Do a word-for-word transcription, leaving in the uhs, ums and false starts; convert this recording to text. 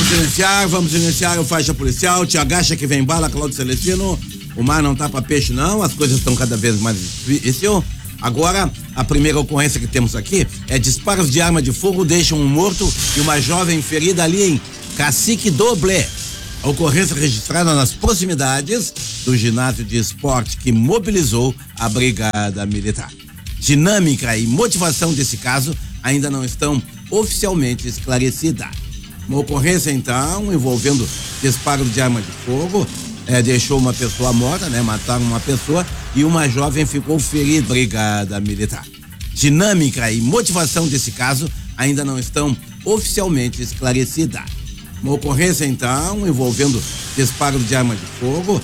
Vamos iniciar, vamos iniciar o faixa policial. Te agacha que vem bala, Cláudio Celestino. O mar não tá pra peixe, não. As coisas estão cada vez mais difíceis. Agora, a primeira ocorrência que temos aqui é disparos de arma de fogo deixam um morto e uma jovem ferida ali em Cacique Doble. A ocorrência registrada nas proximidades do ginásio de esporte que mobilizou a Brigada Militar. Dinâmica e motivação desse caso ainda não estão oficialmente esclarecidas. Uma ocorrência, então, envolvendo disparo de arma de fogo, é, deixou uma pessoa morta, né? Mataram uma pessoa e uma jovem ficou ferida. Brigada Militar. Dinâmica e motivação desse caso ainda não estão oficialmente esclarecidas. Uma ocorrência, então, envolvendo disparo de arma de fogo,